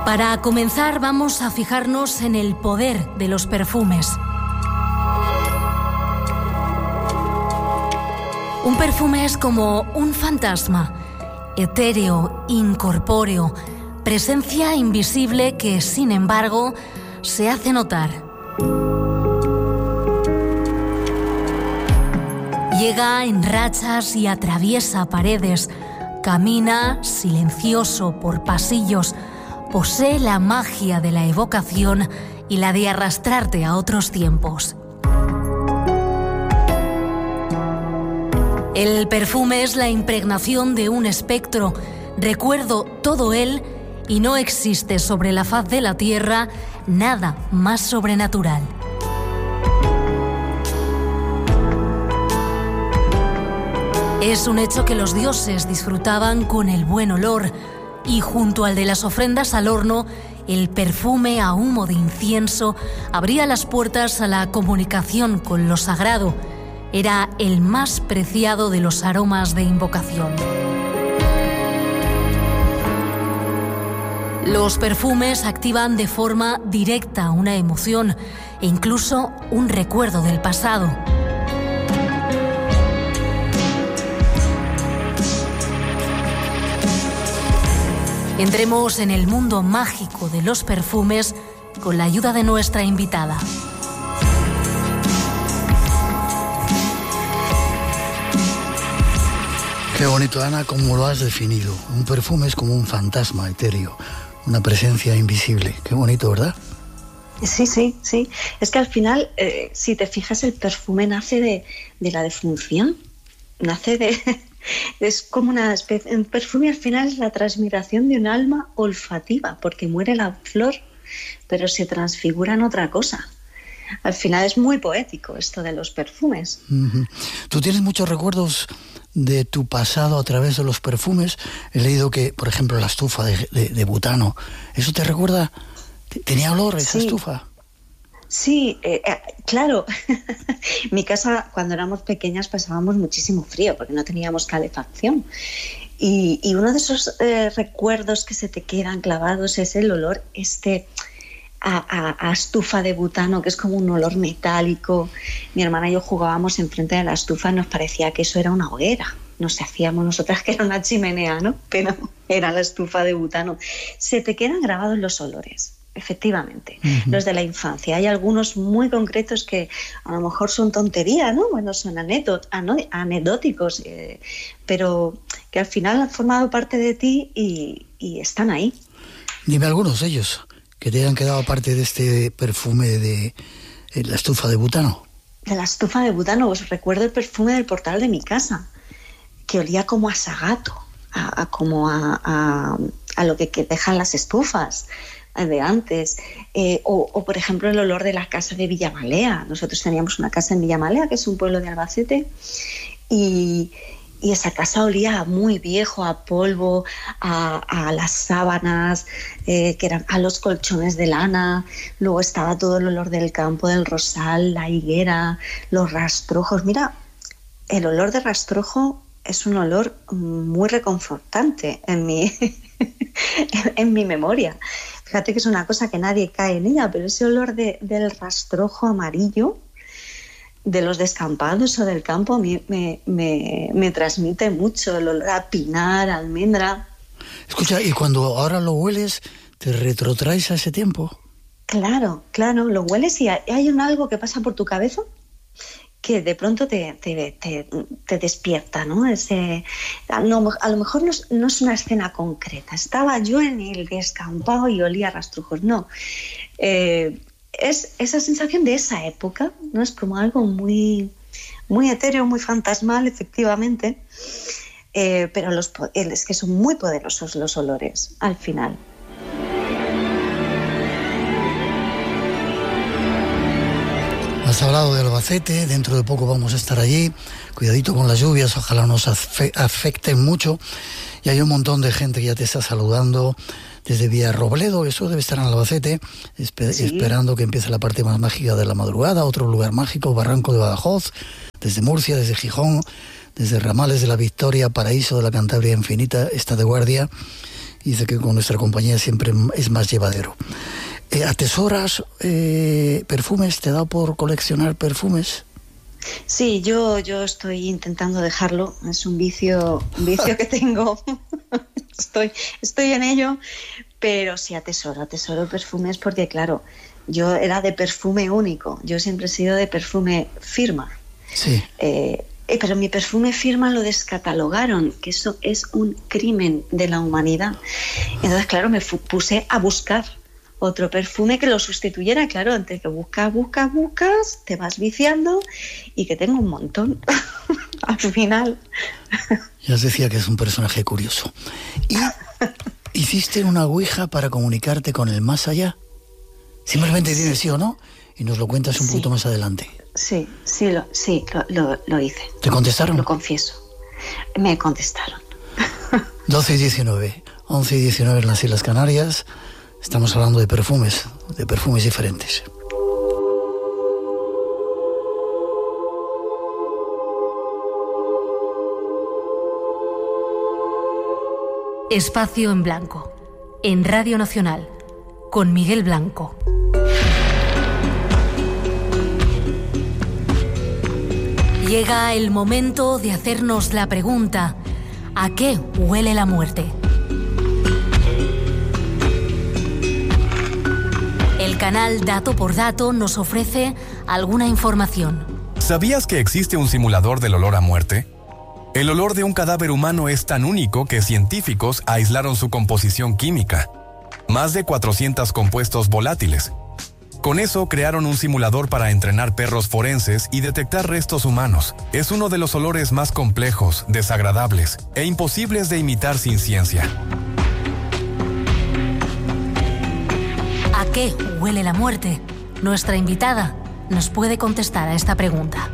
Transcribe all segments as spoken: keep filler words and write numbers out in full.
Para comenzar, vamos a fijarnos en el poder de los perfumes. Un perfume es como un fantasma, etéreo, incorpóreo, presencia invisible que, sin embargo, se hace notar. Llega en rachas y atraviesa paredes, camina silencioso por pasillos, posee la magia de la evocación y la de arrastrarte a otros tiempos. El perfume es la impregnación de un espectro, recuerdo todo él, y no existe sobre la faz de la tierra nada más sobrenatural. Es un hecho que los dioses disfrutaban con el buen olor, y junto al de las ofrendas al horno, el perfume a humo de incienso abría las puertas a la comunicación con lo sagrado. Era el más preciado de los aromas de invocación. Los perfumes activan de forma directa una emoción e incluso un recuerdo del pasado. Entremos en el mundo mágico de los perfumes con la ayuda de nuestra invitada. Qué bonito, Ana, como lo has definido. Un perfume es como un fantasma etéreo, una presencia invisible. Qué bonito, ¿verdad? Sí, sí, sí. Es que al final, eh, si te fijas, el perfume nace de, de la defunción. Nace de... Es como una especie... El perfume al final es la transmigración de un alma olfativa, porque muere la flor, pero se transfigura en otra cosa. Al final es muy poético esto de los perfumes. Uh-huh. ¿Tú tienes muchos recuerdos de tu pasado a través de los perfumes? He leído que, por ejemplo, la estufa de, de, de butano, ¿eso te recuerda? ¿Tenía olor esa sí. estufa? Sí, eh, eh, claro. Mi casa, cuando éramos pequeñas, pasábamos muchísimo frío porque no teníamos calefacción. Y, y uno de esos eh, recuerdos que se te quedan clavados es el olor este a, a, a estufa de butano, que es como un olor metálico. Mi hermana y yo jugábamos enfrente de la estufa y nos parecía que eso era una hoguera. Nos hacíamos nosotras que era una chimenea, ¿no? Pero era la estufa de butano. Se te quedan grabados los olores. Efectivamente, uh-huh. Los de la infancia. Hay algunos muy concretos que a lo mejor son tonterías, ¿no? Bueno, son anedot- anecdóticos, eh, pero que al final han formado parte de ti y, y están ahí. Dime algunos de ellos que te hayan quedado parte de este perfume de, de la estufa de butano. De la estufa de butano, pues recuerdo el perfume del portal de mi casa, que olía como a sagato, a, a como a, a, a lo que, que dejan las estufas de antes, eh, o, o por ejemplo el olor de la casa de Villamalea. Nosotros teníamos una casa en Villamalea, que es un pueblo de Albacete, y, y esa casa olía muy viejo, a polvo, a, a las sábanas, eh, que eran a los colchones de lana. Luego estaba todo el olor del campo, del rosal, la higuera, los rastrojos. Mira, el olor de rastrojo es un olor muy reconfortante en mi, en mi memoria. Fíjate que es una cosa que nadie cae en ella, pero ese olor de, del rastrojo amarillo de los descampados o del campo a mí me, me, me transmite mucho, el olor a pinar, a almendra. Escucha, ¿y cuando ahora lo hueles, te retrotraes a ese tiempo? Claro, claro, lo hueles y hay, hay un algo que pasa por tu cabeza que de pronto te, te, te, te despierta, ¿no? Ese, no, a lo mejor no es, no es una escena concreta. Estaba yo en el descampado y olía a rastrujos. No. Eh, es esa sensación de esa época, ¿no? Es como algo muy, muy etéreo, muy fantasmal, efectivamente. Eh, pero los, es que son muy poderosos los olores, al final. Has hablado de Albacete, dentro de poco vamos a estar allí. Cuidadito con las lluvias, ojalá nos afecten mucho. Y hay un montón de gente que ya te está saludando desde Villarrobledo, eso debe estar en Albacete, esper- sí. esperando que empiece la parte más mágica de la madrugada. Otro lugar mágico, Barranco de Badajoz, desde Murcia, desde Gijón, desde Ramales de la Victoria, Paraíso de la Cantabria Infinita, está de guardia. y dice que con nuestra compañía siempre es más llevadero. Eh, ¿Atesoras eh, perfumes? ¿Te da por coleccionar perfumes? Sí, yo, yo estoy intentando dejarlo. Es un vicio, un vicio que tengo. estoy, estoy en ello, pero sí atesoro, atesoro perfumes porque, claro, yo era de perfume único. Yo siempre he sido de perfume firma. Sí. Eh, eh, pero mi perfume firma lo descatalogaron, que eso es un crimen de la humanidad. Entonces, claro, me fu- puse a buscar otro perfume que lo sustituyera. Claro, entre que buscas, buscas, buscas, te vas viciando y que tengo un montón al final. Ya os decía que es un personaje curioso. ¿Y hiciste una ouija para comunicarte con el más allá? Simplemente tienes sí o no y nos lo cuentas un Sí. poquito más adelante. Sí, sí, lo, sí, lo, lo, lo hice. ¿Te contestaron? Lo confieso. Me contestaron. doce y diecinueve, once y diecinueve en las Islas Canarias. Estamos hablando de perfumes, de perfumes diferentes. Espacio en Blanco, en Radio Nacional, con Miguel Blanco. Llega el momento de hacernos la pregunta: ¿a qué huele la muerte? El canal Dato por Dato nos ofrece alguna información. ¿Sabías que existe un simulador del olor a muerte? El olor de un cadáver humano es tan único que científicos aislaron su composición química. Más de cuatrocientos compuestos volátiles. Con eso crearon un simulador para entrenar perros forenses y detectar restos humanos. Es uno de los olores más complejos, desagradables e imposibles de imitar sin ciencia. ¿A qué huele la muerte? Nuestra invitada nos puede contestar a esta pregunta.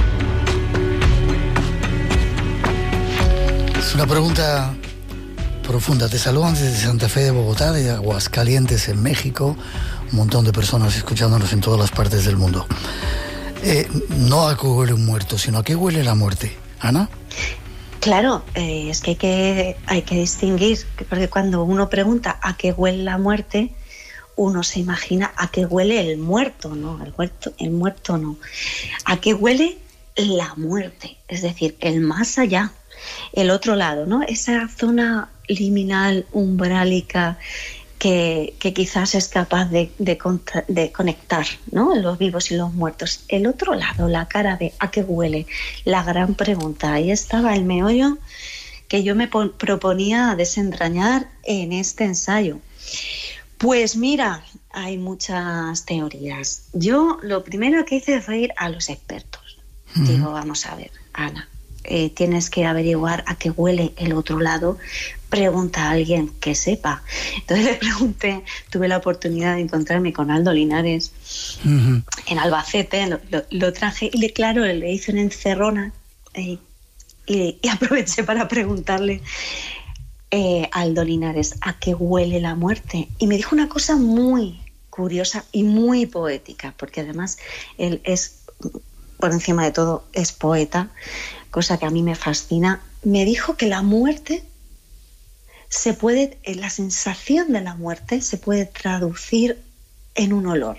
Es una pregunta profunda. Te saludan desde Santa Fe de Bogotá, de Aguascalientes en México, un montón de personas escuchándonos en todas las partes del mundo. Eh, no a qué huele un muerto, sino a qué huele la muerte. ¿Ana? Claro, eh, es que hay, que hay que distinguir, porque cuando uno pregunta a qué huele la muerte, uno se imagina a qué huele el muerto, ¿no? El muerto, el muerto no. ¿A qué huele la muerte? Es decir, el más allá, el otro lado, ¿no? Esa zona liminal, umbrálica, que, que quizás es capaz de, de, contra, de conectar, ¿no? Los vivos y los muertos. El otro lado, la cara de ¿a qué huele? La gran pregunta. Ahí estaba el meollo que yo me pon, proponía desentrañar en este ensayo. Pues mira, hay muchas teorías. Yo lo primero que hice fue ir a los expertos. Uh-huh. Digo, vamos a ver, Ana, eh, tienes que averiguar a qué huele el otro lado. Pregunta a alguien que sepa. Entonces le pregunté, tuve la oportunidad de encontrarme con Aldo Linares uh-huh. en Albacete, lo, lo, lo traje y le, claro, le hice una encerrona eh, y, y aproveché para preguntarle Eh, Aldo Linares, ¿a qué huele la muerte? Y me dijo una cosa muy curiosa y muy poética, porque además él es, por encima de todo, es poeta, cosa que a mí me fascina. Me dijo que la muerte se puede, la sensación de la muerte se puede traducir en un olor.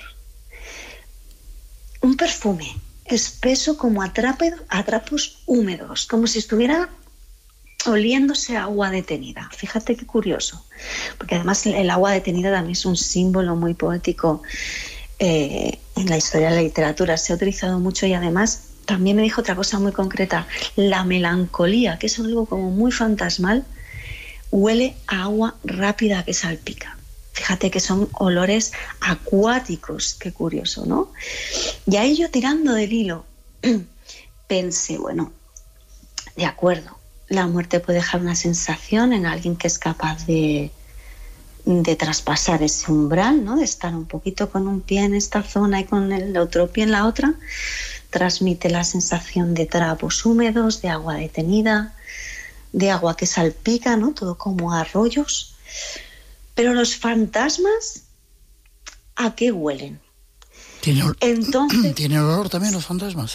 Un perfume espeso como a trapo- a trapos húmedos, como si estuviera oliéndose a agua detenida. Fíjate qué curioso, porque además el agua detenida también es un símbolo muy poético eh, en la historia de la literatura. Se ha utilizado mucho y además también me dijo otra cosa muy concreta. La melancolía, que es algo como muy fantasmal, huele a agua rápida que salpica. Fíjate que son olores acuáticos, qué curioso, ¿no? Y ahí yo, tirando del hilo, pensé, bueno, de acuerdo, la muerte puede dejar una sensación en alguien que es capaz de, de traspasar ese umbral, ¿no? De estar un poquito con un pie en esta zona y con el otro pie en la otra. Transmite la sensación de trapos húmedos, de agua detenida, de agua que salpica, ¿no? Todo como arroyos. Pero los fantasmas, ¿a qué huelen? ¿Tiene, Entonces, ¿Tiene olor también los fantasmas?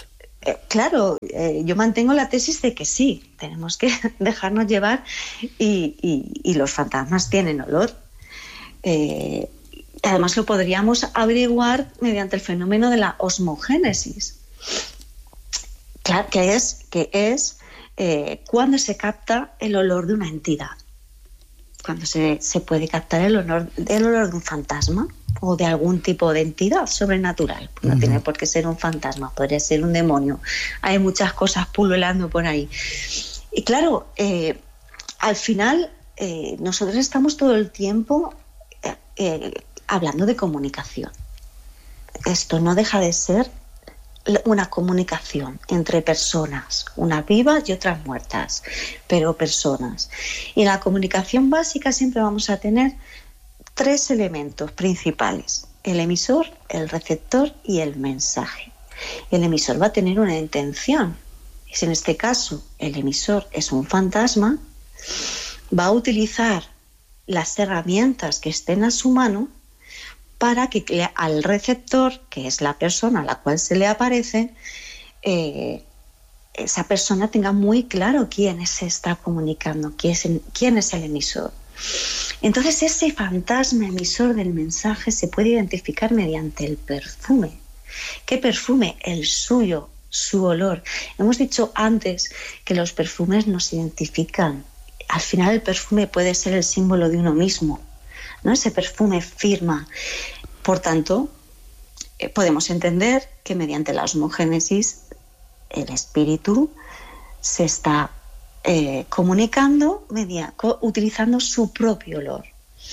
Eh, claro, eh, yo mantengo la tesis de que sí, tenemos que dejarnos llevar y, y, y los fantasmas tienen olor. Eh, además lo podríamos averiguar mediante el fenómeno de la osmogénesis, claro, que es, que es eh, cuando se capta el olor de una entidad, cuando se, se puede captar el olor, el olor de un fantasma o de algún tipo de entidad sobrenatural. No uh-huh. tiene por qué ser un fantasma, podría ser un demonio. Hay muchas cosas pululando por ahí. Y claro, eh, al final eh, nosotros estamos todo el tiempo eh, eh, hablando de comunicación. Esto no deja de ser una comunicación entre personas, unas vivas y otras muertas, pero personas. Y en la comunicación básica siempre vamos a tener tres elementos principales: el emisor, el receptor y el mensaje. El emisor va a tener una intención. Si en este caso el emisor es un fantasma, va a utilizar las herramientas que estén a su mano para que al receptor, que es la persona a la cual se le aparece, eh, esa persona tenga muy claro quién se está comunicando, quién es, quién es el emisor. Entonces ese fantasma emisor del mensaje se puede identificar mediante el perfume. ¿Qué perfume? El suyo, su olor. Hemos dicho antes que los perfumes nos identifican. Al final el perfume puede ser el símbolo de uno mismo, ¿no? Ese perfume firma. Por tanto, eh, podemos entender que mediante la osmogénesis el espíritu se está eh, comunicando media, co- utilizando su propio olor.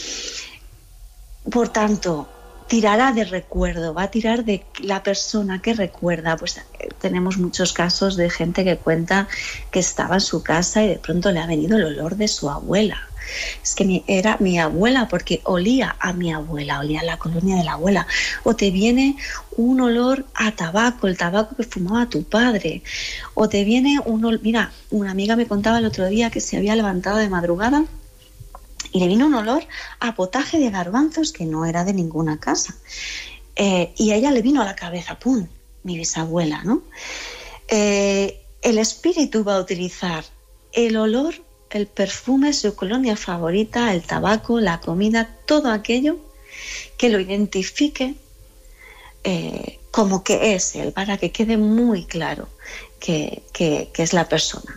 Por tanto, tirará de recuerdo, va a tirar de la persona que recuerda. Pues eh, tenemos muchos casos de gente que cuenta que estaba en su casa y de pronto le ha venido el olor de su abuela. Es que mi, era mi abuela porque olía a mi abuela, olía a la colonia de la abuela. O te viene un olor a tabaco, el tabaco que fumaba tu padre. O te viene un olor... Mira, una amiga me contaba el otro día que se había levantado de madrugada y le vino un olor a potaje de garbanzos que no era de ninguna casa. Eh, y a ella le vino a la cabeza, ¡pum!, mi bisabuela, ¿no? Eh, el espíritu va a utilizar el olor, el perfume, su colonia favorita, el tabaco, la comida, todo aquello que lo identifique eh, como que es él, para que quede muy claro que, que, que es la persona.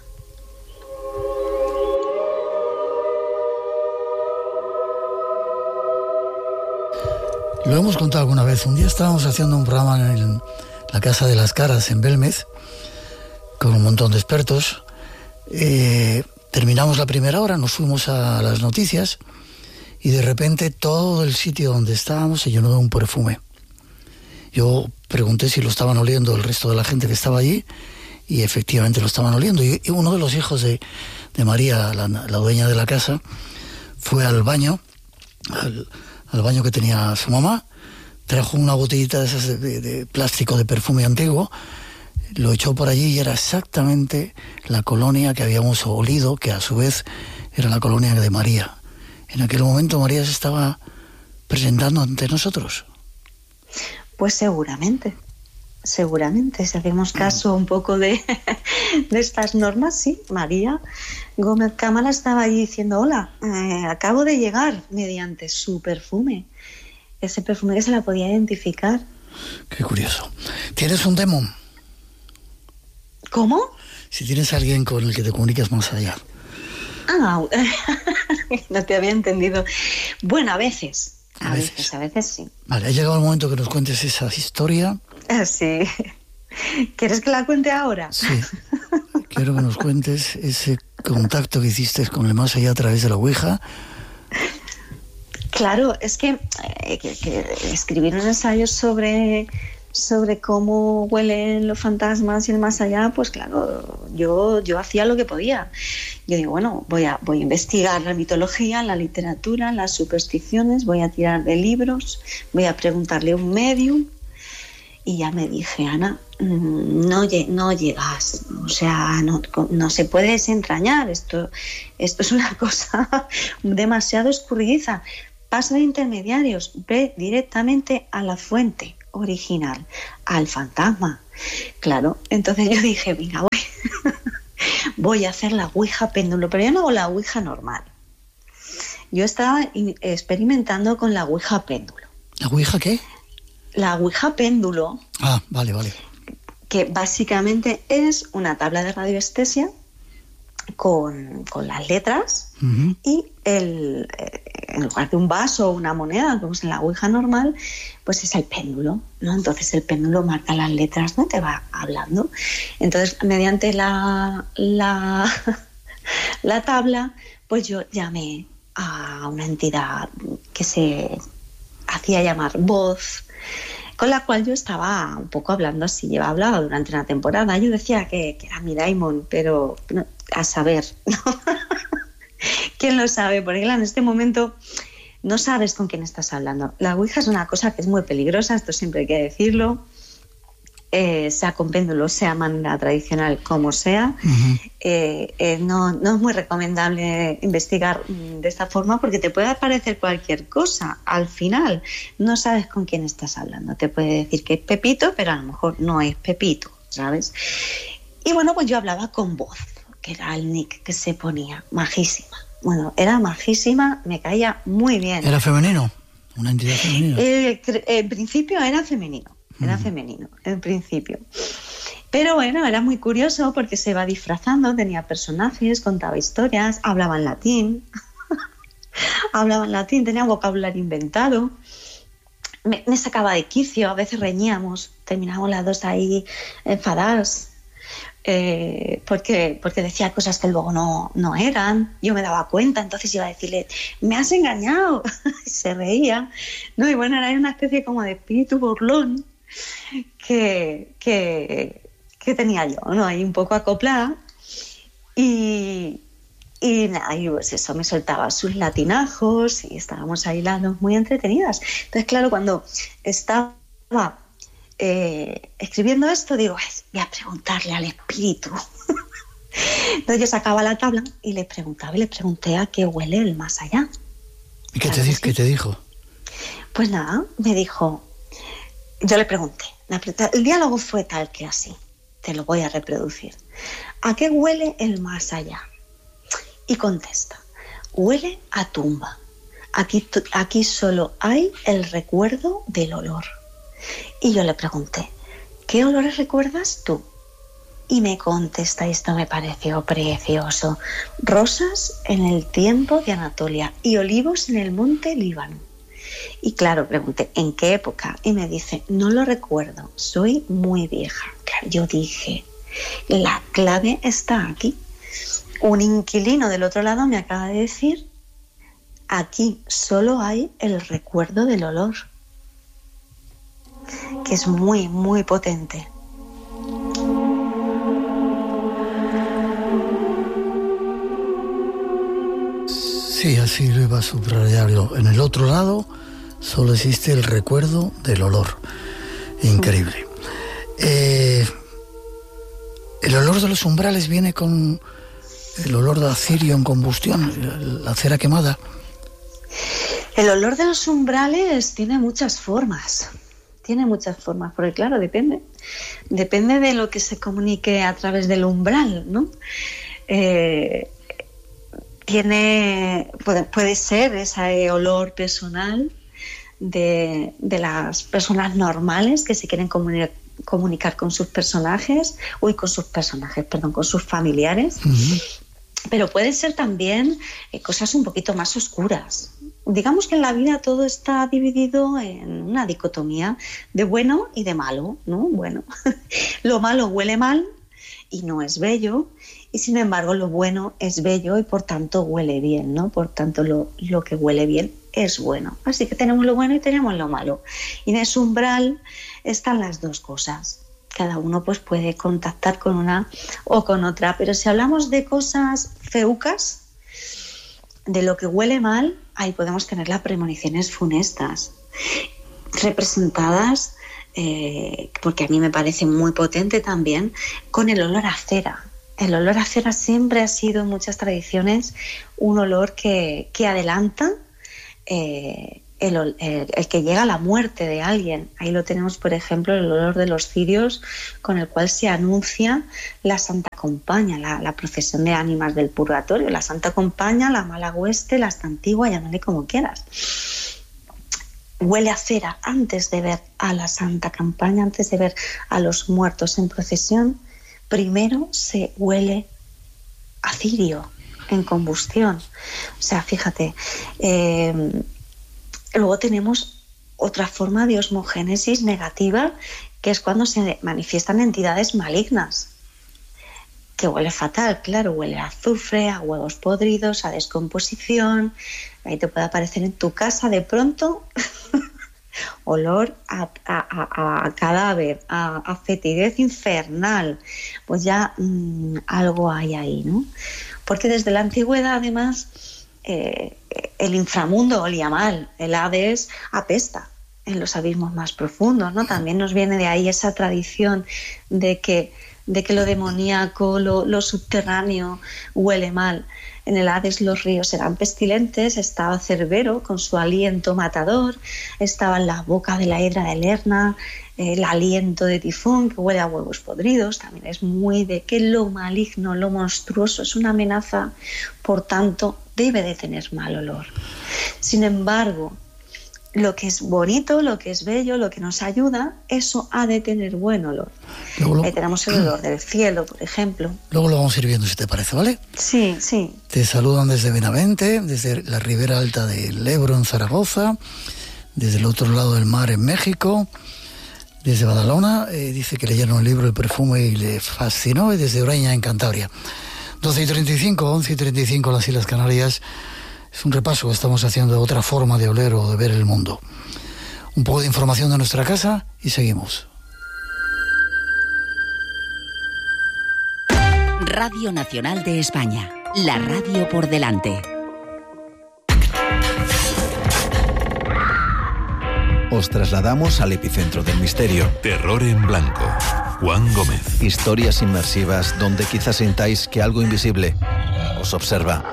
Lo hemos contado alguna vez. Un día estábamos haciendo un programa en la Casa de las Caras en Belmez con un montón de expertos. Eh, terminamos la primera hora, nos fuimos a las noticias y de repente todo el sitio donde estábamos se llenó de un perfume. Yo pregunté si lo estaban oliendo el resto de la gente que estaba allí y efectivamente lo estaban oliendo. Y uno de los hijos de, de María, la, la dueña de la casa, fue al baño, al, al baño que tenía su mamá, trajo una botellita de esas de, de, de plástico de perfume antiguo, lo echó por allí y era exactamente la colonia que habíamos olido, que a su vez era la colonia de María. En aquel momento María se estaba presentando ante nosotros. Pues seguramente, seguramente, si hacemos caso un poco de, de estas normas, sí, María Gómez Cámara estaba allí diciendo, hola, eh, acabo de llegar, mediante su perfume, ese perfume que se la podía identificar. Qué curioso. ¿Tienes un demo? ¿Cómo? Si tienes a alguien con el que te comuniques más allá. Ah, no te había entendido. Bueno, a veces, a, a veces. veces, a veces sí. Vale, ha llegado el momento que nos cuentes esa historia. Ah, sí. ¿Quieres que la cuente ahora? Sí. Quiero que nos cuentes ese contacto que hiciste con el más allá a través de la Ouija. Claro, es que, eh, que, que escribir un ensayo sobre... sobre cómo huelen los fantasmas y el más allá, pues claro, yo, yo hacía lo que podía. Yo digo, bueno, voy a, voy a investigar la mitología, la literatura, las supersticiones, voy a tirar de libros, voy a preguntarle a un medium. Y ya me dije, Ana, no, no llegas, o sea, no, no se puede desentrañar, esto, esto es una cosa demasiado escurridiza. Pasa de intermediarios, ve directamente a la fuente. original al fantasma. Claro, entonces yo dije, venga, voy, voy a hacer la ouija péndulo, pero yo no hago la ouija normal. Yo estaba in- experimentando con la ouija péndulo. ¿La ouija qué? La ouija péndulo, Ah, vale, vale. que básicamente es una tabla de radiestesia con, con las letras Uh-huh. y el, eh, en lugar de un vaso o una moneda, como es en la ouija normal, pues es el péndulo, ¿no? Entonces el péndulo marca las letras, ¿no? Te va hablando. Entonces, mediante la, la, la tabla, pues yo llamé a una entidad que se hacía llamar voz, con la cual yo estaba un poco hablando así, llevaba hablado durante una temporada. Yo decía que, que era mi daimon, pero no, a saber, ¿no? ¿Quién lo sabe? Porque claro, en este momento no sabes con quién estás hablando. La ouija es una cosa que es muy peligrosa, esto siempre hay que decirlo, eh, sea con péndulo, sea manera tradicional, como sea. Uh-huh. Eh, eh, no, no es muy recomendable investigar de esta forma porque te puede aparecer cualquier cosa. Al final no sabes con quién estás hablando. Te puede decir que es Pepito, pero a lo mejor no es Pepito, ¿sabes? Y bueno, pues yo hablaba con voz, que era el nick que se ponía, majísima. Bueno, era majísima, me caía muy bien. ¿Era femenino? ¿Una entidad femenina? Eh, cre- en principio era femenino, era Ujú. femenino, en principio. Pero bueno, era muy curioso porque se iba disfrazando, tenía personajes, contaba historias, hablaba en latín, hablaba en latín, tenía vocabulario inventado. Me, me sacaba de quicio, a veces reñíamos, terminábamos las dos ahí enfadadas. Eh, porque, porque decía cosas que luego no, no eran. Yo me daba cuenta, entonces iba a decirle, me has engañado. Y se reía, ¿no? Y bueno, era una especie como de espíritu burlón que, que, que tenía yo, ¿no? Ahí un poco acoplada. Y, y nada, y pues eso, me soltaba sus latinajos y estábamos ahí las dos muy entretenidas. Entonces, claro, cuando estaba Eh, escribiendo esto, digo, ay, voy a preguntarle al espíritu. Entonces yo sacaba la tabla y le preguntaba y le pregunté a qué huele el más allá. ¿Y qué, Claro te, que di- sí. qué te dijo? Pues nada, me dijo, yo le pregunté, la pre- el diálogo fue tal que así, te lo voy a reproducir. ¿A qué huele el más allá? Y contesta, huele a tumba. Aquí, tu- aquí solo hay el recuerdo del olor. Y yo le pregunté, ¿qué olores recuerdas tú? Y me contesta, y esto me pareció precioso, rosas en el tiempo de Anatolia y olivos en el monte Líbano. Y claro, pregunté, ¿en qué época? Y me dice, no lo recuerdo, soy muy vieja. Claro, yo dije, la clave está aquí. Un inquilino del otro lado me acaba de decir, aquí solo hay el recuerdo del olor, que es muy, muy potente. Sí, así lo iba a subrayar yo. En el otro lado solo existe el recuerdo del olor. Increíble. Eh, el olor de los umbrales viene con el olor de cirio en combustión, la cera quemada. El olor de los umbrales tiene muchas formas. Tiene muchas formas, porque claro, depende. Depende de lo que se comunique a través del umbral, ¿no? Eh, tiene, puede, puede ser ese olor personal de, de las personas normales que se quieren comunicar, comunicar con sus personajes, uy, con sus personajes, perdón, con sus familiares. Uh-huh. Pero puede ser también eh, cosas un poquito más oscuras. Digamos que en la vida todo está dividido en una dicotomía de bueno y de malo, ¿no? Bueno, lo malo huele mal y no es bello, y sin embargo lo bueno es bello y por tanto huele bien, ¿no? Por tanto lo, lo que huele bien es bueno. Así que tenemos lo bueno y tenemos lo malo. Y en ese umbral están las dos cosas. Cada uno pues puede contactar con una o con otra, pero si hablamos de cosas feucas, de lo que huele mal, ahí podemos tener las premoniciones funestas, representadas, eh, porque a mí me parece muy potente también, con el olor a cera. El olor a cera siempre ha sido en muchas tradiciones un olor que, que adelanta eh, el, el, el que llega a la muerte de alguien. Ahí lo tenemos, por ejemplo, el olor de los cirios con el cual se anuncia la Santa Compaña, la, la procesión de ánimas del purgatorio, la Santa Compaña, la mala hueste, la hasta antigua, llámale como quieras. Huele a cera antes de ver a la Santa Compaña, antes de ver a los muertos en procesión. Primero se huele a cirio en combustión. O sea, fíjate, eh, luego tenemos otra forma de osmogénesis negativa, que es cuando se manifiestan entidades malignas, que huele fatal, claro, huele a azufre, a huevos podridos, a descomposición. Ahí te puede aparecer en tu casa de pronto olor a, a, a, a cadáver, a, a fetidez infernal. Pues ya mmm, algo hay ahí, ¿no? Porque desde la antigüedad, además, eh, el inframundo olía mal, el Hades apesta en los abismos más profundos, ¿no? También nos viene de ahí esa tradición de que, de que lo demoníaco, lo, lo subterráneo huele mal. En el Hades los ríos eran pestilentes, estaba Cerbero con su aliento matador, estaba en la boca de la Hedra de Lerna el aliento de Tifón, que huele a huevos podridos. También es muy de que lo maligno, lo monstruoso es una amenaza, por tanto debe de tener mal olor. Sin embargo, lo que es bonito, lo que es bello, lo que nos ayuda, eso ha de tener buen olor. Lo, Ahí tenemos el olor del cielo, por ejemplo. Luego lo vamos a ir viendo, si te parece, ¿vale? Sí, sí. Te saludan desde Benavente, desde la ribera alta del Ebro en Zaragoza, desde el otro lado del mar en México, desde Badalona, eh, dice que leyeron el libro El perfume y le fascinó, y desde Oreña en Cantabria. doce y treinta y cinco, once y treinta y cinco las Islas Canarias. Es un repaso que estamos haciendo de otra forma de oler o de ver el mundo. Un poco de información de nuestra casa y seguimos. Radio Nacional de España, la radio por delante. Os trasladamos al epicentro del misterio. Terror en blanco. Juan Gómez. Historias inmersivas donde quizás sintáis que algo invisible os observa.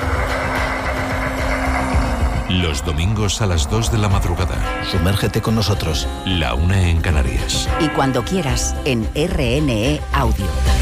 Los domingos a las dos de la madrugada. Sumérgete con nosotros. La una en Canarias. Y cuando quieras, en R N E Audio.